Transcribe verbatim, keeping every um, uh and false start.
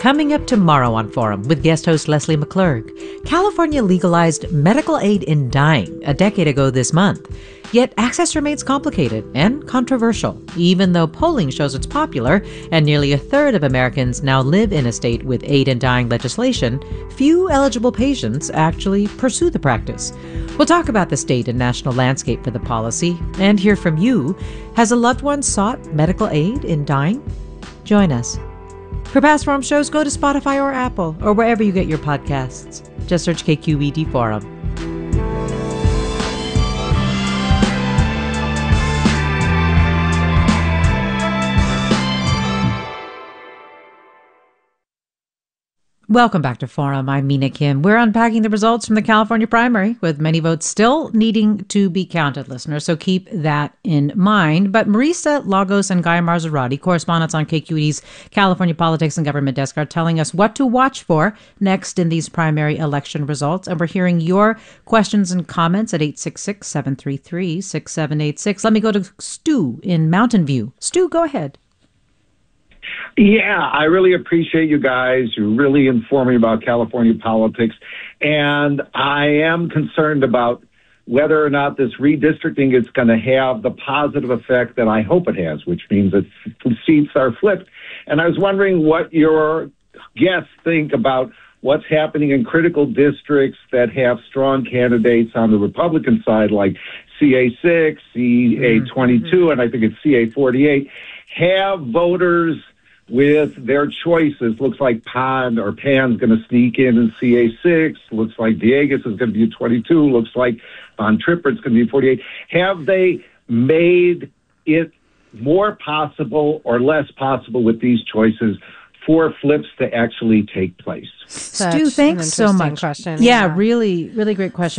Coming up tomorrow on Forum with guest host Leslie McClurg, California legalized medical aid in dying a decade ago this month. Yet access remains complicated and controversial, even though polling shows it's popular and nearly a third of Americans now live in a state with aid in dying legislation. Few eligible patients actually pursue the practice. We'll talk about the state and national landscape for the policy and hear from you. Has a loved one sought medical aid in dying? Join us. For past Forum shows, go to Spotify or Apple or wherever you get your podcasts. Just search K Q E D Forum. Welcome back to Forum. I'm Mina Kim. We're unpacking the results from the California primary, with many votes still needing to be counted, listeners, so keep that in mind. But Marisa Lagos and Guy Marzorati, correspondents on K Q E D's California Politics and Government Desk, are telling us what to watch for next in these primary election results. And we're hearing your questions and comments at eight six six, seven three three, six seven eight six. Let me go to Stu in Mountain View. Stu, go ahead. Yeah, I really appreciate you guys. You really inform me about California politics. And I am concerned about whether or not this redistricting is going to have the positive effect that I hope it has, which means that seats are flipped. And I was wondering what your guests think about what's happening in critical districts that have strong candidates on the Republican side, like C A six, C A twenty-two, mm-hmm. and I think it's C A forty-eight. Have voters with their choices? Looks like Pond or Pan's going to sneak in in C A six. Looks like Diegues is going to be twenty-two. Looks like Von Trippert's going to be forty-eight. Have they made it more possible or less possible with these choices for flips to actually take place? Stu, thanks so much. Question. Yeah, yeah, really, really great question.